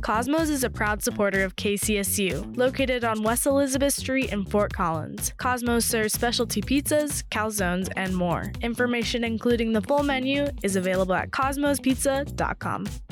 Cosmos is a proud supporter of KCSU, located on West Elizabeth Street in Fort Collins. Cosmos serves specialty pizzas, calzones, and more. Information including the full menu is available at cosmospizza.com.